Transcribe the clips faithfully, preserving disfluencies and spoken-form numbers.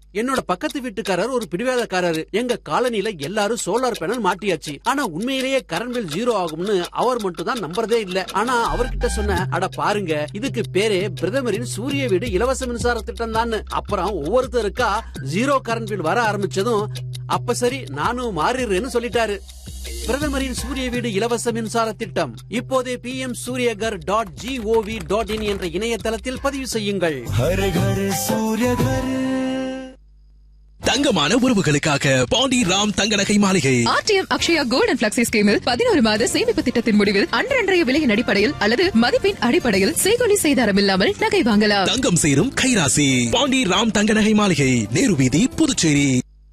என்னோட பக்கத்து வீட்டுக்காரர் ஒரு பிடிவாதக்காரரு. எங்க காலனில எல்லாரும் சோலார் பேனல் மாட்டியாச்சு. ஆனா உண்மையிலேயே கரண்ட் பில் ஜீரோ ஆகும்னு அவர் மட்டும் தான் நம்புறதே இல்ல. ஆனா அவர்கிட்ட சொன்ன, அட பாருங்க, இதுக்கு பேரே பிரதமரின் சூரிய வீடு இலவச மின்சார திட்டம் தான். அப்புறம் ஒவ்வொருத்தருக்கா ஜீரோ கரண்ட் பில் வர ஆரம்பிச்சதும், அப்ப சரி நானும் மாறிடுறேன்னு சொல்லிட்டாரு. பிரதமரின் சூரிய வீடு இலவச மின்சார திட்டம் இப்போதே B M Surya Ghar dot gov dot in என்ற இணையதளத்தில் பதிவு செய்யுங்கள். ஹர ஹர சூரிய ஹர. தங்கமான உறவுகளுக்காக பாண்டி ராம் தங்க நகை மாளிகை. RTM Akshaya gold and flexi ஸ்கீமில் பதினோரு மாத சேமிப்பு திட்டத்தின் முடிவில் அன்றன்றைய விலையின் அடிப்படையில் அல்லது மதிப்பின் அடிப்படையில் செய்கொலி செய்தாரம் இல்லாமல் நகை வாங்கலாம். தங்கம் சேரும் கைராசி. பாண்டி ராம் தங்க நகை மாளிகை, நேரு வீதி, புதுச்சேரி.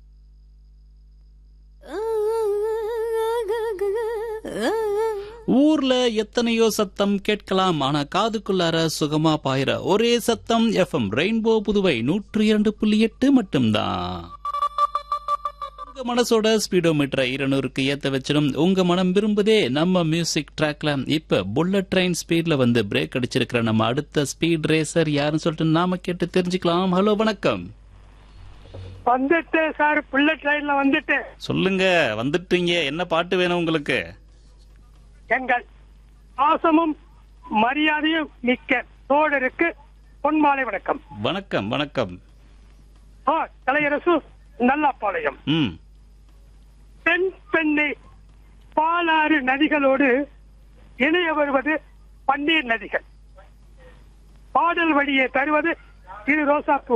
ஊர்ல எத்தனையோ சத்தம் கேட்கலாம், ஆனா காதுக்குள்ளார சுகமா பாயிர ஒரே சத்தம் எஃப்எம் ரெயின்போ புதுவை நூற்றி இரண்டு புள்ளி எட்டு மட்டும்தான். உங்க மனசோட ஸ்பீடோமீட்டரை இருநூறுக்கு ஏத்த வச்சிடும். உங்க மனம் விரும்புதே நம்ம மியூசிக் ட்ராக்ல. இப்ப புல்லட் ட்ரெயின் ஸ்பீட்ல வந்து பிரேக் அடிச்சிருக்கிற நம்ம அடுத்த ஸ்பீட் ரேசர் யாருன்னு சொல்லிட்டு நாம கேட்டு தெரிஞ்சுக்கலாம். ஹலோ, வணக்கம். வந்துட்டு சார், புல்லட் ட்ரெயின்ல வந்துட்டு. சொல்லுங்க, வந்துட்டீங்க. என்ன பாட்டு வேணும் உங்களுக்கு? எங்கள் பாசமும் மரியாதையும் மிக்க தோழருக்கு பொன்மாலை வணக்கம். வணக்கம் வணக்கம். கலையரசு நல்லாப்பாளையம். ம் பெண் பெண்ணை பாலாறு நதிகளோடு இணைய வருவது பன்னீர் நதிகள். பாடல் வழியே தருவது திரு ரோசாப்பூ.